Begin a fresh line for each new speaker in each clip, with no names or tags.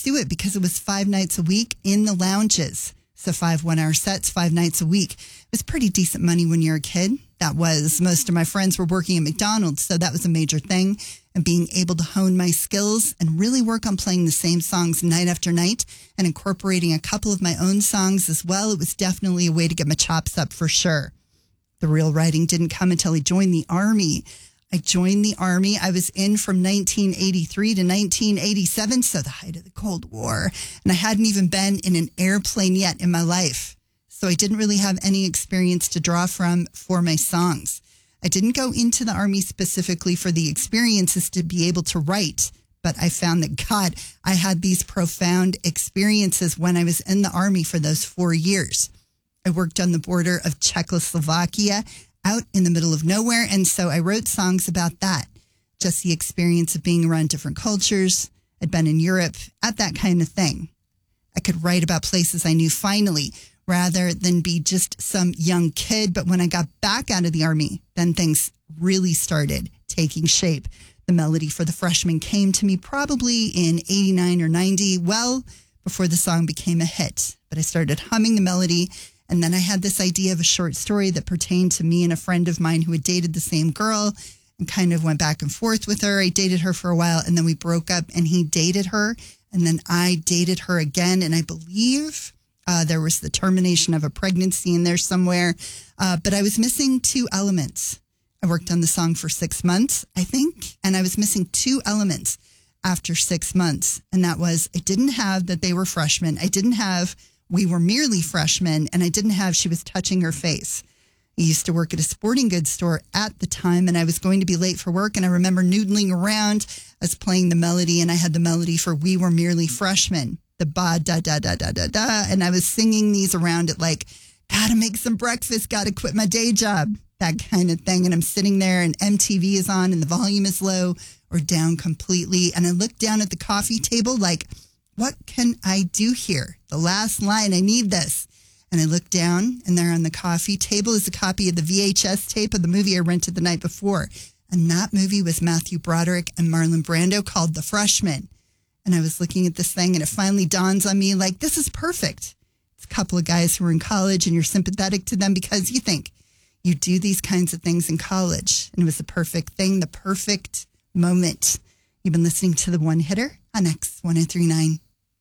pursue it because it was 5 nights a week in the lounges. So 5 one-hour sets, 5 nights a week. It was pretty decent money when you're a kid. Most of my friends were working at McDonald's, so that was a major thing. And being able to hone my skills and really work on playing the same songs night after night and incorporating a couple of my own songs as well, it was definitely a way to get my chops up for sure. The real writing didn't come until I joined the Army. I joined the Army. I was in from 1983 to 1987, so the height of the Cold War. And I hadn't even been in an airplane yet in my life. So I didn't really have any experience to draw from for my songs. I didn't go into the Army specifically for the experiences to be able to write, but I found that, God, I had these profound experiences when I was in the Army for those 4 years. I worked on the border of Czechoslovakia out in the middle of nowhere, and so I wrote songs about that. Just the experience of being around different cultures. I'd been in Europe, at that kind of thing. I could write about places I knew finally, rather than be just some young kid. But when I got back out of the Army, then things really started taking shape. The melody for The Freshman came to me probably in 89 or 90, well before the song became a hit. But I started humming the melody, and then I had this idea of a short story that pertained to me and a friend of mine who had dated the same girl and kind of went back and forth with her. I dated her for a while, and then we broke up, and he dated her, and then I dated her again, and I believe there was the termination of a pregnancy in there somewhere, but I was missing 2 elements. I worked on the song for 6 months, I think, and I was missing 2 elements after 6 months, and that was I didn't have that they were freshmen. I didn't have we were merely freshmen, and I didn't have she was touching her face. I used to work at a sporting goods store at the time, and I was going to be late for work, and I remember noodling around as playing the melody, and I had the melody for We Were Merely Freshmen, the ba da da da da da da, and I was singing these around it like, gotta make some breakfast, gotta quit my day job, that kind of thing. And I'm sitting there, and MTV is on, and the volume is low or down completely, and I look down at the coffee table like, what can I do here? The last line, I need this. And I look down, and there on the coffee table is a copy of the VHS tape of the movie I rented the night before. And that movie was Matthew Broderick and Marlon Brando, called The Freshman. And I was looking at this thing, and it finally dawns on me, like, this is perfect. It's a couple of guys who are in college, and you're sympathetic to them because you think you do these kinds of things in college. And it was the perfect thing, the perfect moment. You've been listening to The One Hitter on X1039.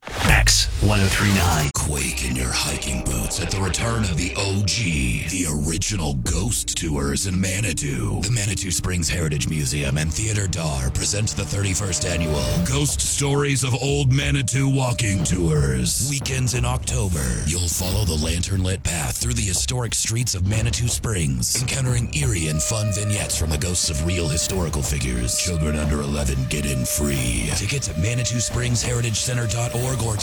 X1039.
Quake in your hiking boots at the return of the OG, the original Ghost Tours in Manitou. The Manitou Springs Heritage Museum and Theater Dar presents the 31st annual Ghost Stories of Old Manitou Walking Tours. Weekends in October, you'll follow the lantern-lit path through the historic streets of Manitou Springs, encountering eerie and fun vignettes from the ghosts of real historical figures. Children under 11 get in free. Tickets at ManitouSpringsHeritageCenter.org or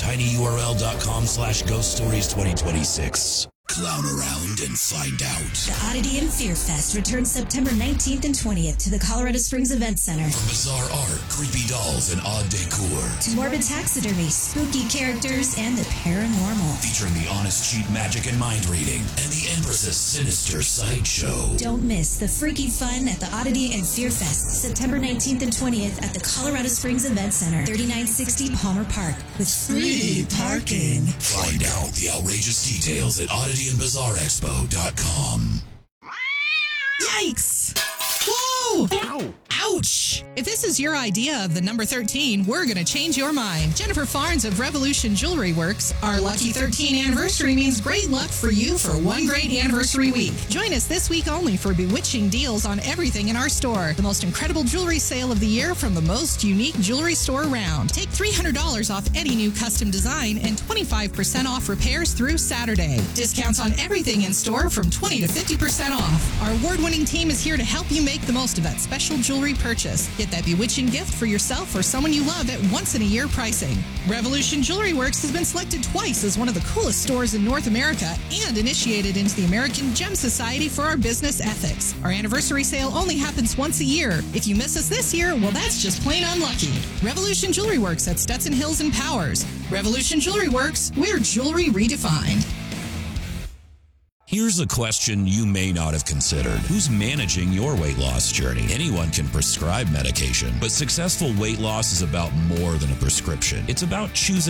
tinyurl.com/ghoststories2026. Clown around and find out.
The Oddity and Fear Fest returns September 19th and 20th to the Colorado Springs Event Center.
From bizarre art, creepy dolls, and odd decor,
to morbid taxidermy, spooky characters, and the paranormal.
featuring the honest cheat magic and mind reading, and the Empress's sinister sideshow.
Don't miss the freaky fun at the Oddity and Fear Fest, September 19th and 20th at the Colorado Springs Event Center, 3960 Palmer Park, with free parking.
Find out the outrageous details at oddityandbizarrexpo.com.
Yikes! Whoa! Ow! Ouch! If this is your idea of the number 13, we're going to change your mind. Jennifer Farnes of Revolution Jewelry Works. Our lucky 13 anniversary means great luck for you for one great anniversary week. Join us this week only for bewitching deals on everything in our store. The most incredible jewelry sale of the year from the most unique jewelry store around. Take $300 off any new custom design and 25% off repairs through Saturday. Discounts on everything in store from 20 to 50% off. Our award-winning team is here to help you make the most of that special jewelry purchase. Get that bewitching gift for yourself or someone you love at once-in-a-year pricing. Revolution Jewelry Works has been selected twice as one of the coolest stores in North America and initiated into the American Gem Society for our business ethics. Our anniversary sale only happens once a year. If you miss us this year, well, that's just plain unlucky. Revolution Jewelry Works at Stetson Hills and Powers. Revolution Jewelry Works, we're jewelry redefined.
Here's a question you may not have considered. Who's managing your weight loss journey? Anyone can prescribe medication, but successful weight loss is about more than a prescription. It's about choosing